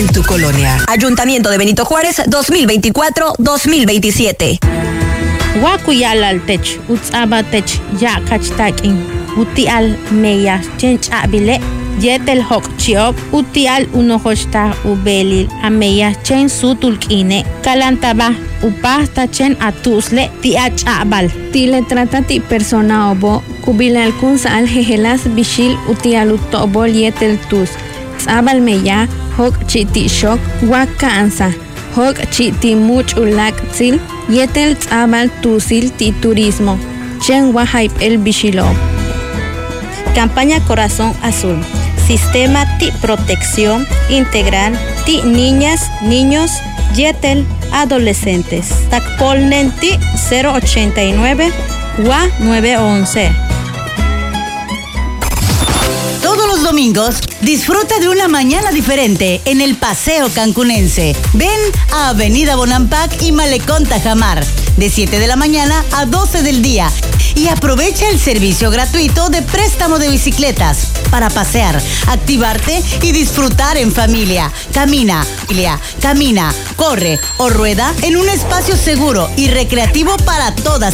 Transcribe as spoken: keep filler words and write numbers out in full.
en tu colonia. Ayuntamiento de Benito Juárez, dos mil veinticuatro a dos mil veintisiete. Wakuyalaltech, utzabatech, ya kachtakin, utial meya, chenchabile, yetel hok chiok, utial unohosta ubelil, ameya chen sutulkine, kalantaba, upasta chen atusle, tiachabal. Tile trata ti persona obo, kubilal kun sa aljejelas bishil utialutobol yetel tus. Tzabal meya, hok chiti shok, wakaansa. Hok chiti much ulak tzil, yetel tzabal tusil ti turismo. Chen wahaip el bishilo. Campaña Corazón Azul. Sistema T Protección Integral T Niñas, Niños, Yetel, Adolescentes. Tacpolnen T cero ochenta y nueve, W A nueve once. Todos los domingos, disfruta de una mañana diferente en el Paseo Cancunense. Ven a Avenida Bonampak y Malecón Tajamar, de siete de la mañana a doce del día. Y aprovecha el servicio gratuito de préstamo de bicicletas para pasear, activarte y disfrutar en familia. Camina, camina, corre o rueda en un espacio seguro y recreativo para todas